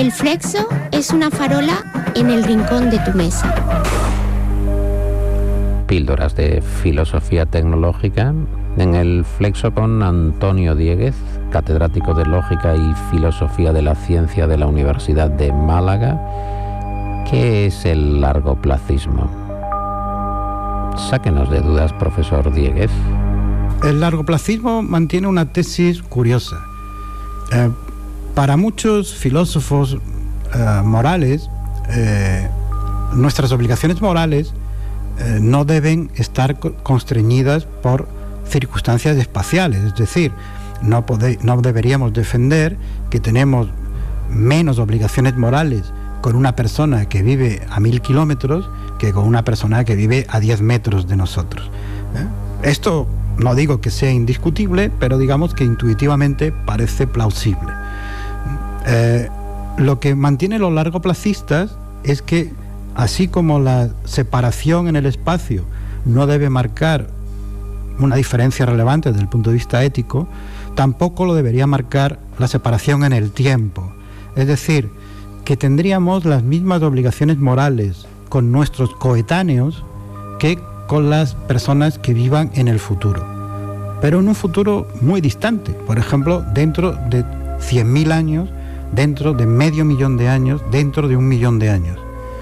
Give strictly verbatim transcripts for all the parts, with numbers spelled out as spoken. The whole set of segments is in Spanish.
El flexo es una farola en el rincón de tu mesa. Píldoras de filosofía tecnológica en el flexo con Antonio Dieguez, catedrático de Lógica y Filosofía de la Ciencia de la Universidad de Málaga. ¿Qué es el largoplacismo? Sáquenos de dudas, profesor Dieguez. El largoplacismo mantiene una tesis curiosa. Eh, para muchos filósofos eh, morales, eh, nuestras obligaciones morales eh, no deben estar constreñidas por circunstancias espaciales, es decir, no, pode, no deberíamos defender que tenemos menos obligaciones morales con una persona que vive a mil kilómetros que con una persona que vive a diez metros de nosotros. ¿Eh? Esto no digo que sea indiscutible, pero digamos que intuitivamente parece plausible. Eh, lo que mantiene los largoplacistas es que, así como la separación en el espacio no debe marcar una diferencia relevante desde el punto de vista ético, tampoco lo debería marcar la separación en el tiempo. Es decir, que tendríamos las mismas obligaciones morales con nuestros coetáneos que con las personas que vivan en el futuro, pero en un futuro muy distante, por ejemplo, dentro de cien mil años, dentro de medio millón de años, dentro de un millón de años.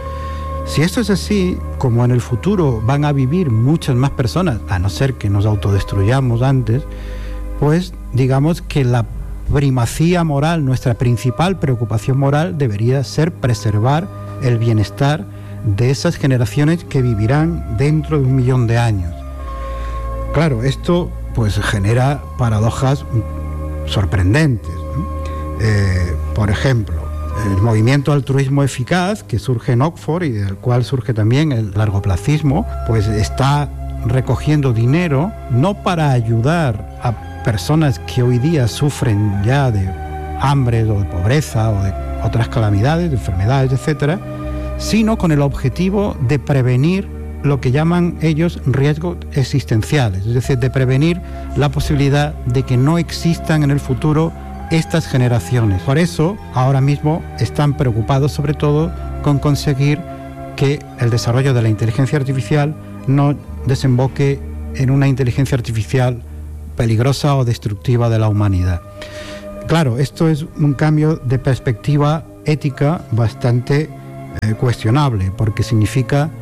Si esto es así, como en el futuro van a vivir muchas más personas, a no ser que nos autodestruyamos antes, pues digamos que la primacía moral, nuestra principal preocupación moral debería ser preservar el bienestar de esas generaciones que vivirán dentro de un millón de años. Claro, esto pues genera paradojas sorprendentes, ¿no? Eh, por ejemplo, el movimiento altruismo eficaz que surge en Oxford y del cual surge también el largoplacismo, pues está recogiendo dinero no para ayudar a personas que hoy día sufren ya de hambre o de pobreza o de otras calamidades, de enfermedades, etcétera, sino con el objetivo de prevenir lo que llaman ellos riesgos existenciales, es decir, de prevenir la posibilidad de que no existan en el futuro estas generaciones. Por eso, ahora mismo están preocupados sobre todo con conseguir que el desarrollo de la inteligencia artificial no desemboque en una inteligencia artificial peligrosa o destructiva de la humanidad. Claro, esto es un cambio de perspectiva ética bastante eh, cuestionable, porque significa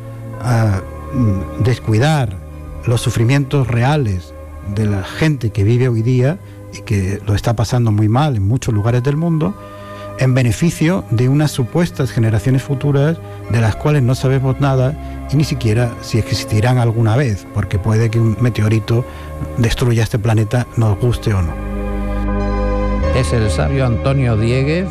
uh, descuidar los sufrimientos reales de la gente que vive hoy día y que lo está pasando muy mal en muchos lugares del mundo, en beneficio de unas supuestas generaciones futuras de las cuales no sabemos nada y ni siquiera si existirán alguna vez, porque puede que un meteorito destruya este planeta, nos guste o no. Es el sabio Antonio Dieguez.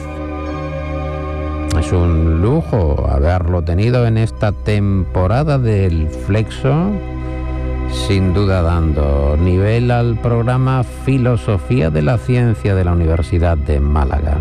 Es un lujo haberlo tenido en esta temporada del Flexo, sin duda dando nivel al programa Filosofía de la Ciencia de la Universidad de Málaga.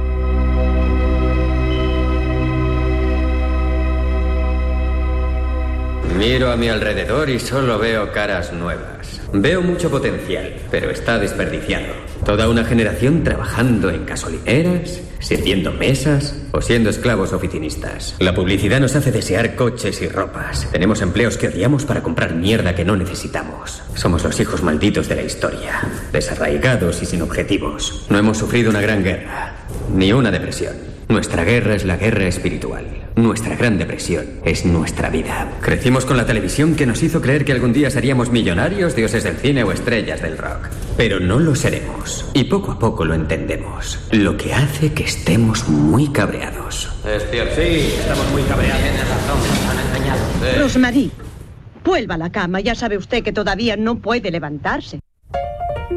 Miro a mi alrededor y solo veo caras nuevas. Veo mucho potencial, pero está desperdiciado. Toda una generación trabajando en gasolineras, sirviendo mesas o siendo esclavos oficinistas. La publicidad nos hace desear coches y ropas. Tenemos empleos que odiamos para comprar mierda que no necesitamos. Somos los hijos malditos de la historia, desarraigados y sin objetivos. No hemos sufrido una gran guerra, ni una depresión. Nuestra guerra es la guerra espiritual. Nuestra gran depresión es nuestra vida. Crecimos con la televisión que nos hizo creer que algún día seríamos millonarios, dioses del cine o estrellas del rock. Pero no lo seremos. Y poco a poco lo entendemos. Lo que hace que estemos muy cabreados. Es cierto. Sí, estamos muy cabreados. Tiene razón, nos han engañado. Sí. Rosmarie, vuelva a la cama. Ya sabe usted que todavía no puede levantarse.